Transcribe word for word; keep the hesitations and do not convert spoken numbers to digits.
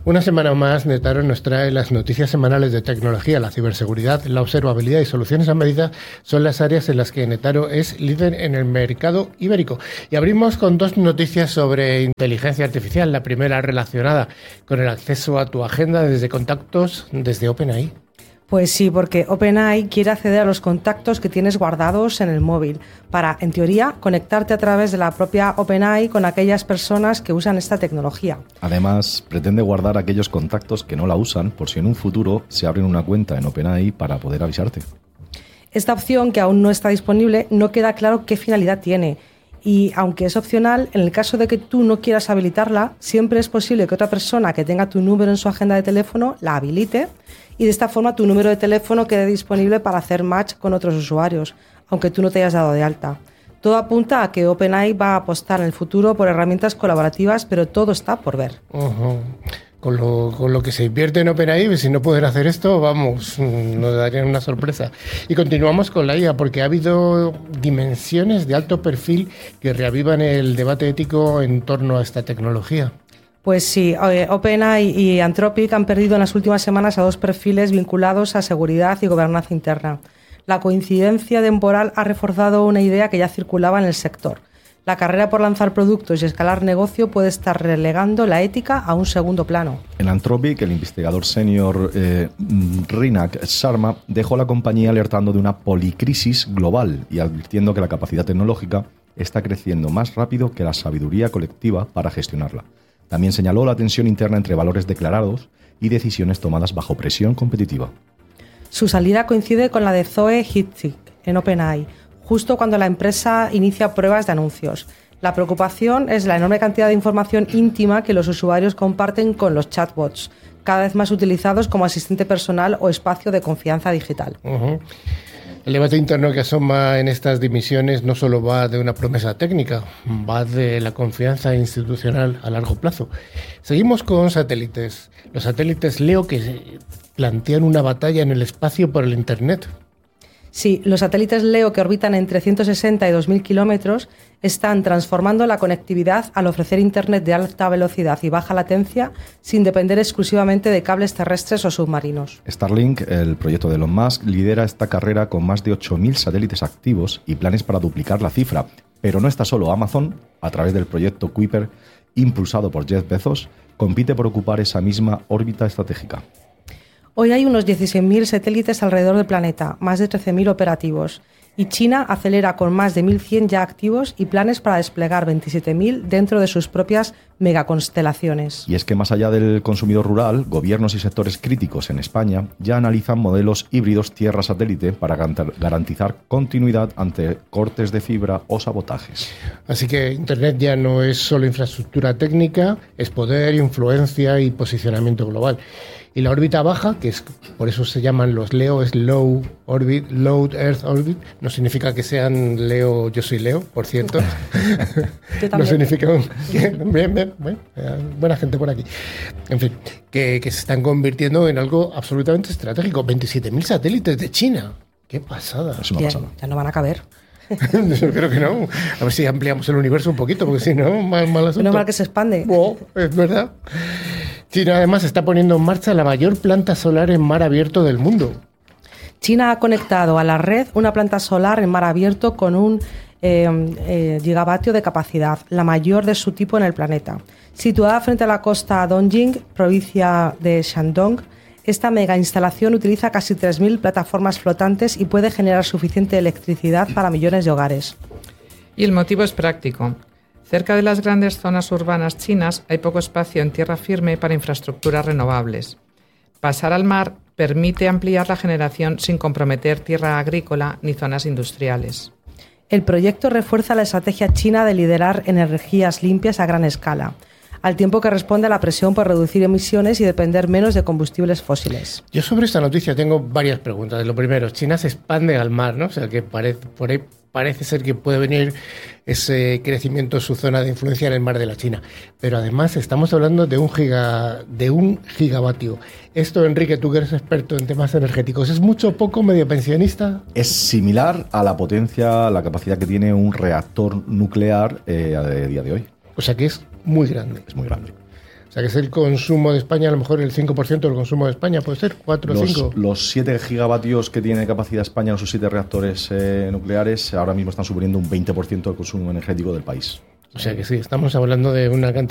Una semana más, Netaro nos trae las noticias semanales de tecnología. La ciberseguridad, la observabilidad y soluciones a medida son las áreas en las que Netaro es líder en el mercado ibérico. Y abrimos con dos noticias sobre inteligencia artificial. La primera relacionada con el acceso a tu agenda desde contactos desde OpenAI. Pues sí, porque OpenAI quiere acceder a los contactos que tienes guardados en el móvil para, en teoría, conectarte a través de la propia OpenAI con aquellas personas que usan esta tecnología. Además, pretende guardar aquellos contactos que no la usan por si en un futuro se abren una cuenta en OpenAI para poder avisarte. Esta opción, que aún no está disponible, no queda claro qué finalidad tiene. Y aunque es opcional, en el caso de que tú no quieras habilitarla, siempre es posible que otra persona que tenga tu número en su agenda de teléfono la habilite y de esta forma tu número de teléfono quede disponible para hacer match con otros usuarios, aunque tú no te hayas dado de alta. Todo apunta a que OpenAI va a apostar en el futuro por herramientas colaborativas, pero todo está por ver. Uh-huh. Con lo, con lo que se invierte en OpenAI, si no poder hacer esto, vamos, nos darían una sorpresa. Y continuamos con la I A, porque ha habido dimensiones de alto perfil que reavivan el debate ético en torno a esta tecnología. Pues sí, OpenAI y Anthropic han perdido en las últimas semanas a dos perfiles vinculados a seguridad y gobernanza interna. La coincidencia temporal ha reforzado una idea que ya circulaba en el sector. La carrera por lanzar productos y escalar negocio puede estar relegando la ética a un segundo plano. En Anthropic, el investigador senior eh, Rinak Sharma dejó la compañía alertando de una policrisis global y advirtiendo que la capacidad tecnológica está creciendo más rápido que la sabiduría colectiva para gestionarla. También señaló la tensión interna entre valores declarados y decisiones tomadas bajo presión competitiva. Su salida coincide con la de Zoe Hitzig en OpenAI, justo cuando la empresa inicia pruebas de anuncios. La preocupación es la enorme cantidad de información íntima que los usuarios comparten con los chatbots, cada vez más utilizados como asistente personal o espacio de confianza digital. Uh-huh. El debate interno que asoma en estas dimisiones no solo va de una promesa técnica, va de la confianza institucional a largo plazo. Seguimos con satélites. Los satélites Leo que plantean una batalla en el espacio por el Internet. Sí, los satélites Leo que orbitan entre ciento sesenta y dos mil kilómetros están transformando la conectividad al ofrecer Internet de alta velocidad y baja latencia sin depender exclusivamente de cables terrestres o submarinos. Starlink, el proyecto de Elon Musk, lidera esta carrera con más de ocho mil satélites activos y planes para duplicar la cifra. Pero no está solo. Amazon, a través del proyecto Kuiper, impulsado por Jeff Bezos, compite por ocupar esa misma órbita estratégica. Hoy hay unos dieciséis mil satélites alrededor del planeta, más de trece mil operativos, y China acelera con más de mil cien ya activos y planes para desplegar veintisiete mil dentro de sus propias megaconstelaciones. Y es que más allá del consumidor rural, gobiernos y sectores críticos en España ya analizan modelos híbridos tierra-satélite para garantizar continuidad ante cortes de fibra o sabotajes. Así que Internet ya no es solo infraestructura técnica, es poder, influencia y posicionamiento global. Y la órbita baja, que es por eso se llaman los Leo, es Low Orbit, Low Earth Orbit. No significa que sean Leo, yo soy Leo, por cierto. No significa que, bien, bien, bueno, buena gente por aquí. En fin, que, que se están convirtiendo en algo absolutamente estratégico. veintisiete mil satélites de China. ¡Qué pasada! Es una pasada. Ya no van a caber. Yo creo que no. A ver si ampliamos el universo un poquito, porque si no, mal, mal asunto. No mal que se expande. Oh, es verdad. China además está poniendo en marcha la mayor planta solar en mar abierto del mundo. China ha conectado a la red una planta solar en mar abierto con un eh, eh, gigavatio de capacidad, la mayor de su tipo en el planeta. Situada frente a la costa Dongjing, provincia de Shandong, esta mega instalación utiliza casi tres mil plataformas flotantes y puede generar suficiente electricidad para millones de hogares. Y el motivo es práctico. Cerca de las grandes zonas urbanas chinas hay poco espacio en tierra firme para infraestructuras renovables. Pasar al mar permite ampliar la generación sin comprometer tierra agrícola ni zonas industriales. El proyecto refuerza la estrategia china de liderar energías limpias a gran escala, al tiempo que responde a la presión por reducir emisiones y depender menos de combustibles fósiles. Yo sobre esta noticia tengo varias preguntas. Lo primero, China se expande al mar, ¿no? O sea, que parece, por ahí parece ser que puede venir ese crecimiento en su zona de influencia en el mar de la China. Pero además estamos hablando de un giga, de un gigavatio. Esto, Enrique, tú que eres experto en temas energéticos, ¿es mucho, poco, medio pensionista? Es similar a la potencia, la capacidad que tiene un reactor nuclear eh, a día de hoy. O sea que es muy grande. Es muy grande. O sea, que es el consumo de España, a lo mejor el cinco por ciento del consumo de España, puede ser, cuatro o Los, cinco. los siete gigavatios que tiene capacidad España en sus siete reactores eh, nucleares ahora mismo están suponiendo un veinte por ciento del consumo energético del país. O sea que sí, estamos hablando de una cantidad